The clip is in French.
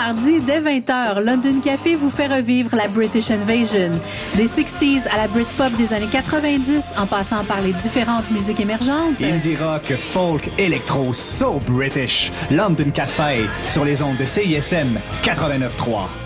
mardi, dès 20h, London Café vous fait revivre la British Invasion. Des 60s à la Britpop des années 90, en passant par les différentes musiques émergentes. Indie rock, folk, électro, so British. London Café, sur les ondes de CISM 89.3.